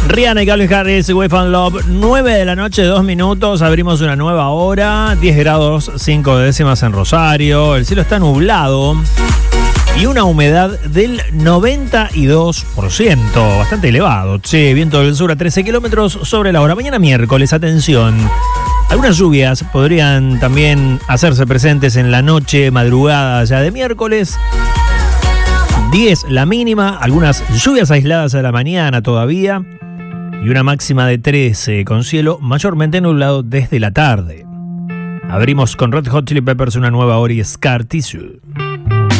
Rihanna y Calvin Harris, We Found Love, 9 de la noche, 2 minutos, abrimos una nueva hora, 10 grados, 5 décimas en Rosario, el cielo está nublado y una humedad del 92%, bastante elevado. Che, viento del sur a 13 kilómetros sobre la hora. Mañana miércoles, atención, algunas lluvias podrían también hacerse presentes en la noche, madrugada ya de miércoles. 10 la mínima, algunas lluvias aisladas a la mañana todavía y una máxima de 13 con cielo mayormente nublado desde la tarde. Abrimos con Red Hot Chili Peppers una nueva hora y Scar Tissue.